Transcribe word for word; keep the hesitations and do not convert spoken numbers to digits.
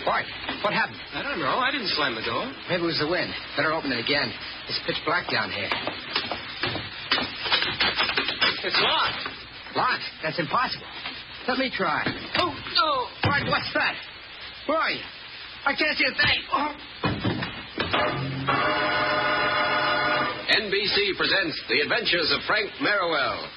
Bart, what happened? I don't know. I didn't slam the door. Maybe it was the wind. Better open it again. It's pitch black down here. It's locked. Locked? That's impossible. Let me try. Oh, no. Bart, what's that? Where are you? I can't see a thing. Oh. N B C presents The Adventures of Frank Merriwell.